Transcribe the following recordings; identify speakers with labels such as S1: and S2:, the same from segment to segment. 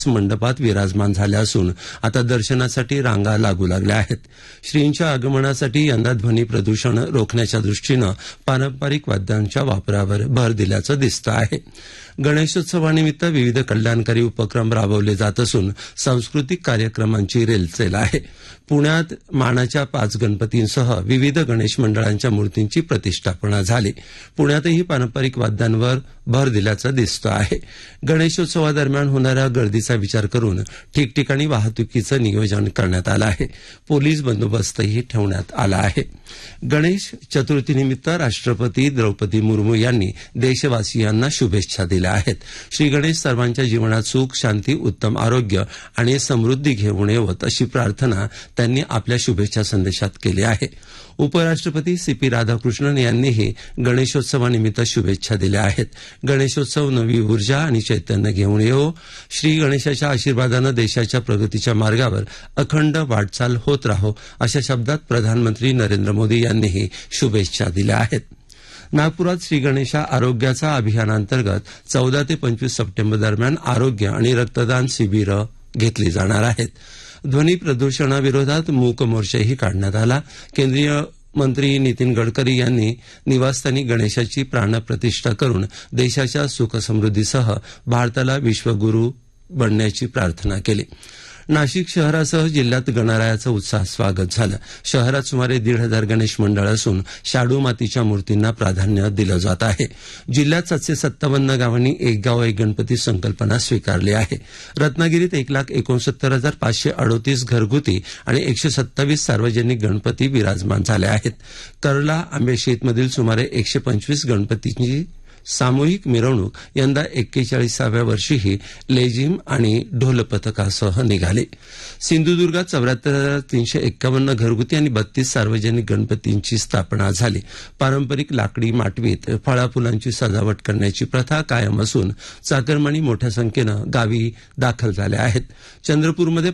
S1: मंडपात विराजमान झाल्या असून आता दर्शनासाठी रांगा लागू लागल्या आहेत. श्रींच्या आगमनासाठी यंदा ध्वनी प्रदूषण रोखण्याच्या दृष्टीनं पारंपरिक वाद्यांच्या वापरावर भर दिल्याचं दिसतं आहे. गणेशोत्सवानिमित्त विविध कल्याणकारी उपक्रम राबवले जात असून सांस्कृतिक कार्यक्रमांची रेलचेल आहे. पुण्यात मानाच्या 5 गणपतींसह विविध गणेश मंडळांच्या मूर्तींची प्रतिष्ठापना झाली. पुण्यातही पारंपरिक वाद्यांवर भर दिल्याचं दिसतं आहे. गणेशोत्सवादरम्यान होणाऱ्या गर्दीचा विचार करून ठिकठिकाणी वाहतुकीचं नियोजन करण्यात आलं आहे. पोलीस बंदोबस्तही ठेवण्यात आला आहे. गणेश चतुर्थीनिमित्त राष्ट्रपती द्रौपदी मुर्मू यांनी देशवासियांना शुभेच्छा दिल्या आहेत. श्री गणेश सर्वांच्या जीवनात सुख, शांती, उत्तम आरोग्य आणि समृद्धी घेऊन येवत अशी प्रार्थना त्यांनी आपल्या शुभेच्छा संदेशात केली आहे. उपराष्ट्रपती सीपी राधाकृष्णन यांनीही गणेशोत्सवानिमित्त शुभेच्छा दिल्या आहेत. गणेशोत्सव नवी ऊर्जा आणि चैतन्य घेऊन येवो. श्री गणेशाच्या आशीर्वादानं देशाच्या प्रगतीच्या मार्गावर अखंड वाटचाल होत राहो अशा शब्दात प्रधानमंत्री नरेंद्र मोदी यांनीही शुभेच्छा दिल्या आहेत. नागपुरात श्री गणेशा आरोग्याचा अभियानांतर्गत 14 ते 25 सप्टेंबर दरम्यान आरोग्य आणि रक्तदान शिबिरं घेतली जाणार आहेत. ध्वनी प्रदूषणाविरोधात मूक मोर्चाही काढण्यात आला. केंद्रीय मंत्री नितीन गडकरी यांनी निवासस्थानी गणेशाची प्राणप्रतिष्ठा करून देशाच्या सुखसमृद्धीसह भारताला विश्वगुरू बनण्याची प्रार्थना केली. नाशिक शहरासह जिल्ह्यात गणरायाचं उत्साहात स्वागत झालं. शहरात सुमारे 1,500 गणेश मंडळ असून शाडू मातीच्या मूर्तींना प्राधान्य दिलं जात आहे. जिल्ह्यात 757 गावांनी एक गाव एक गणपती संकल्पना स्वीकारली आहे. रत्नागिरीत 1,69,538 घरगुती आणि 127 सार्वजनिक गणपती विराजमान झाले आहेत. कर्ला आंबेशेतमधील सुमारे 125 गणपतींची सामूहिक मिरवणूक यंदा 41व्या वर्षीही लेझिम आणि ढोल पथकासह निघाली. सिंधुदुर्गात 74,351 घरगुती आणि 32 सार्वजनिक गणपतींची स्थापना झाली. पारंपरिक लाकडी माटवीत फळाफुलांची सजावट करण्याची प्रथा कायम असून चाकरमानी मोठ्या संख्येनं गावी दाखल झाल्या आहेत. चंद्रपूरमध्ये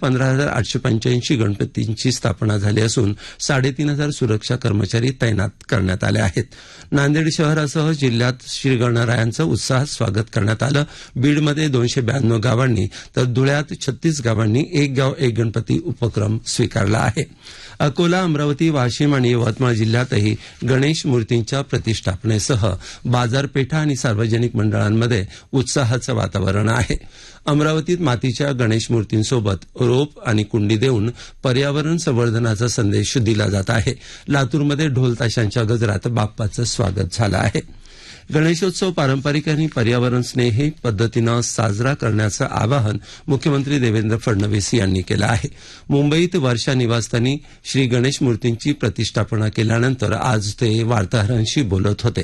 S1: 15,885 गणपतींची स्थापना झाली असून 3,500 सुरक्षा कर्मचारी तैनात करण्यात आले आहेत. नांदेड शहरासह जिल्ह्यात श्री गणरायांचं उत्साहात स्वागत करण्यात आलं. बीडमध्ये 292 गावांनी तर धुळ्यात 36 गावांनी एक गाव एक गणपती उपक्रम स्वीकारला आहे. अकोला, अमरावती, वाशिम आणि यवतमाळ जिल्ह्यातही गणेश मूर्तींच्या प्रतिष्ठापनेसह बाजारपेठा आणि सार्वजनिक मंडळांमध्ये उत्साहाचं वातावरण आहे. अमरावतीत मातीच्या गणेश मूर्तींसोबत रोप आणि कुंडी देऊन पर्यावरण संवर्धनाचा संदेश दिला जात आहे. लातूरमध्ये ढोल ताशांच्या गजरात बाप्पाचं स्वागत झालं आहे. गणेशोत्सव पारंपरिक आणि पर्यावरण स्नेही पद्धतीनं साजरा करण्याचं आवाहन मुख्यमंत्री देवेंद्र फडणवीस यांनी केलं आहे. मुंबईत वर्षा निवासस्थानी श्री गणेश मूर्तींची प्रतिष्ठापना केल्यानंतर आज ते वार्ताहरांशी बोलत होते.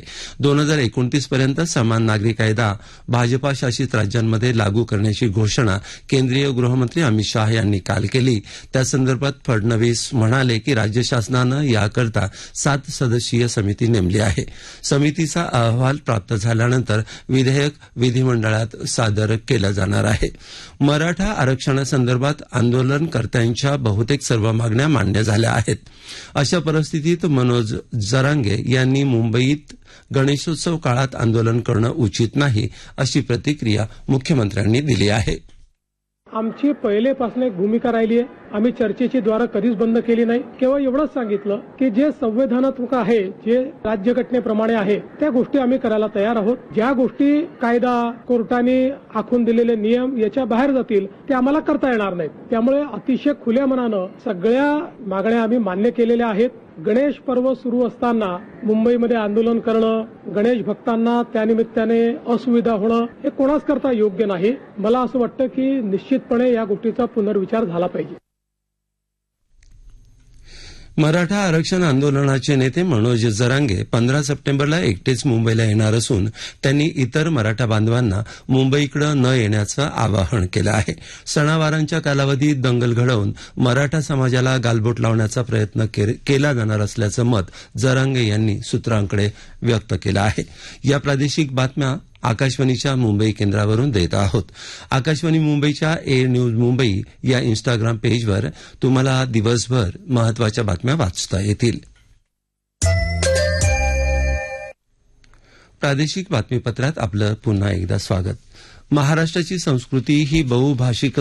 S1: 2029 पर्यंत समान नागरी कायदा भाजपा शासित राज्यांमध्ये लागू करण्याची घोषणा केंद्रीय गृहमंत्री अमित शाह यांनी काल केली. त्यासंदर्भात फडणवीस म्हणाले की राज्य शासनानं याकरता 7 सदस्यीय समिती नेमली आहे. समितीचा अहवाल प्राप्त झाल्यानंतर विधेयक विधिमंडळात सादर केलं जाणार आहे. मराठा आरक्षणासंदर्भात आंदोलनकर्त्यांच्या बहुतेक सर्व मागण्या मान्य झाल्या आहेत. अशा परिस्थितीत मनोज जरांगे यांनी मुंबईत गणेशोत्सव काळात आंदोलन करणं उचित नाही अशी प्रतिक्रिया मुख्यमंत्र्यांनी दिली आहे.
S2: आमची पहिलेपासून एक भूमिका राहिली आहे. आम्ही चर्चेची द्वारं कधीच बंद केली नाही. केवळ एवढंच सांगितलं की जे संविधानात्मक आहे, जे राज्यघटनेप्रमाणे आहे, त्या गोष्टी आम्ही करायला तयार आहोत. ज्या गोष्टी कायदा, कोर्टाने आखून दिलेले नियम याच्या बाहेर जातील ते आम्हाला करता येणार नाहीत. त्यामुळे अतिशय खुल्या मनानं सगळ्या मागण्या आम्ही मान्य केलेल्या आहेत. गणेश पर्व सुरू असताना मुंबईमध्ये आंदोलन करणं, गणेश भक्तांना त्यानिमित्ताने असुविधा होणं हे कोणाच करता योग्य नाही. मला असं वाटतं की निश्चितपणे या गोष्टीचा पुनर्विचार झाला पाहिजे.
S1: मराठा आरक्षण आंदोलनाचे नेते मनोज जरांगे 15 सप्टेंबरला एकटेच मुंबईला येणार असून त्यांनी इतर मराठा बांधवांना मुंबईकडे न येण्याचं आवाहन केलं आहे. सणावारांच्या कालावधीत दंगल घडवून मराठा समाजाला गालबोट लावण्याचा प्रयत्न केला जाणार असल्याचं मत जरांगे यांनी सूत्रांकडे व्यक्त केलं आहे. या प्रादेशिक बातम्या आकाशवाणीच्या मुंबई केंद्रावरून देत आहोत. आकाशवाणी मुंबईच्या ए न्यूज मुंबई या इंस्टाग्राम पेजवर तुम्हाला दिवसभर महत्वाच्या बातम्या वाचता येतील. प्रादेशिक बातमीपत्रात आपलं पुन्हा एकदा स्वागत. महाराष्ट्राची संस्कृती ही बहुभाषिक